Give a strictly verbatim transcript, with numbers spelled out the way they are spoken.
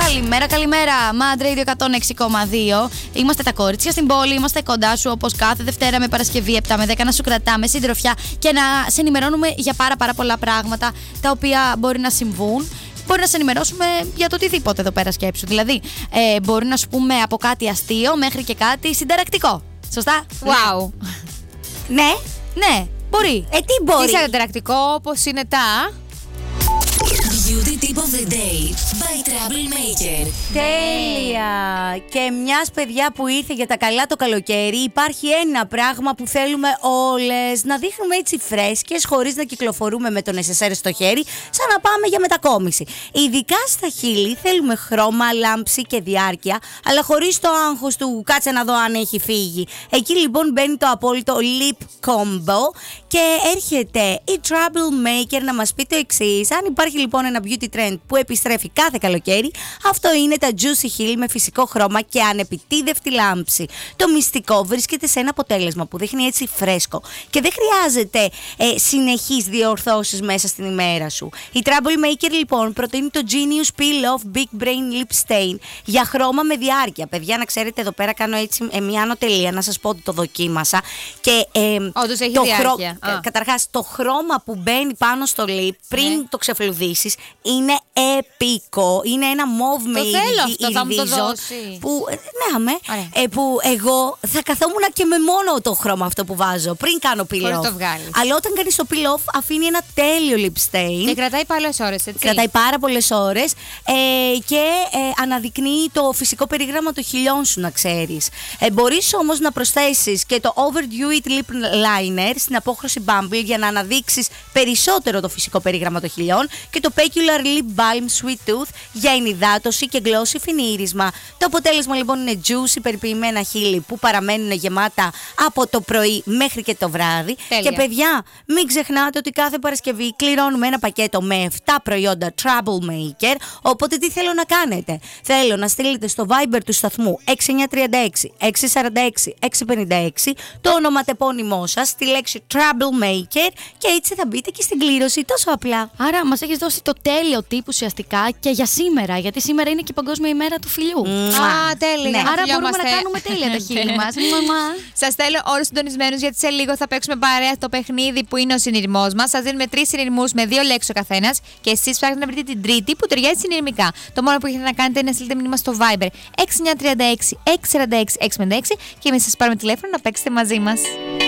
Καλημέρα, καλημέρα. Mad Radio εκατόν έξι κόμμα δύο. Είμαστε τα κορίτσια στην πόλη. Είμαστε κοντά σου όπως κάθε Δευτέρα με Παρασκευή επτά με δέκα να σου κρατάμε συντροφιά και να σε ενημερώνουμε για πάρα, πάρα πολλά πράγματα τα οποία μπορεί να συμβούν. Μπορεί να σε ενημερώσουμε για το οτιδήποτε εδώ πέρα σκέψου. Δηλαδή, ε, μπορεί να σου πούμε από κάτι αστείο μέχρι και κάτι συνταρακτικό. Σωστά? Wow. Ναι. Ναι, μπορεί. Ε, τι μπορεί. Τι συνταρακτικό, όπως είναι τα. Beauty Tip of the Day by Troublemaker. Τέλεια! Και μιας παιδιά που ήρθε για τα καλά το καλοκαίρι, υπάρχει ένα πράγμα που θέλουμε όλες να δείχνουμε έτσι φρέσκες, χωρίς να κυκλοφορούμε με τον νεσεσέρ στο χέρι, σαν να πάμε για μετακόμιση. Ειδικά στα χείλη θέλουμε χρώμα, λάμψη και διάρκεια, αλλά χωρίς το άγχος του κάτσε να δω αν έχει φύγει. Εκεί λοιπόν μπαίνει το απόλυτο lip combo και έρχεται η Troublemaker να μας πει το εξής. Αν υπάρχει λοιπόν ένα beauty trend που επιστρέφει κάθε καλοκαίρι, αυτό είναι τα Juicy Heel με φυσικό χρώμα και ανεπιτίδευτη λάμψη. Το μυστικό βρίσκεται σε ένα αποτέλεσμα που δείχνει έτσι φρέσκο και δεν χρειάζεται ε, συνεχείς διορθώσεις μέσα στην ημέρα σου. Η Troublemaker λοιπόν προτείνει το Genius Peel Off Big Brain Lip Stain για χρώμα με διάρκεια. Παιδιά, να ξέρετε, εδώ πέρα κάνω έτσι ε, μια ανωτελεία να σας πω ότι το δοκίμασα και ε, όντως έχει το διάρκεια. Χρο... Καταρχάς, το χρώμα που μπαίνει πάνω στο lip πριν ναι. το ξεφλουδίσεις είναι επικό. Είναι ένα mauve με iridium που, ναι, αμέ, ε, που εγώ θα καθόμουν και με μόνο το χρώμα αυτό που βάζω πριν κάνω peel off. Αλλά όταν κάνεις το peel off αφήνει ένα τέλειο lip stain. Και κρατάει πολλές ώρες, έτσι. Κρατάει πάρα πολλές ώρες ε, και ε, αναδεικνύει το φυσικό περίγραμμα των χιλιών σου, να ξέρεις. Ε, μπορείς όμως να προσθέσεις και το Overdew It Lip Liner στην απόχρωση Bumble για να αναδείξεις περισσότερο το φυσικό περίγραμμα των χιλιών και το Peculiar Lip Balm Sweet Tooth για ενυδάτωση και γλώσσι φινίρισμα. Το αποτέλεσμα λοιπόν είναι juicy περιποιημένα χείλη που παραμένουν γεμάτα από το πρωί μέχρι και το βράδυ. Τέλεια. Και παιδιά, μην ξεχνάτε ότι κάθε Παρασκευή κληρώνουμε ένα πακέτο με επτά προϊόντα Troublemaker. Οπότε τι θέλω να κάνετε? Θέλω να στείλετε στο Viber του σταθμού έξι εννιά τρία έξι έξι τέσσερα έξι έξι πέντε έξι το ονοματεπώνυμό σας, τη λέξη Troublemaker και έτσι θα μπείτε και στην κλήρωση. Τόσο απλά. Άρα μας έχεις δώσει το τέλειο tip ουσιαστικά και για σήμερα, γιατί σήμερα είναι και η Παγκόσμια ημέρα του φιλιού. Α, τέλεια. Ναι. Άρα μπορούμε να κάνουμε τέλεια τα χείλη μας. Σας θέλω όλους συντονισμένους, γιατί σε λίγο θα παίξουμε παρέα το παιχνίδι που είναι ο συνειρμός μας. Σας δίνουμε τρεις συνειρμούς με δύο λέξεις ο καθένας και εσείς ψάχνετε να βρείτε την τρίτη που ταιριάζει συνειρμικά. Το μόνο που έχετε να κάνετε είναι να στείλετε μήνυμα στο Viber έξι εννιά τρία έξι έξι τέσσερα έξι έξι πέντε έξι και εμείς σας πάρουμε τηλέφωνο να παίξετε μαζί μας.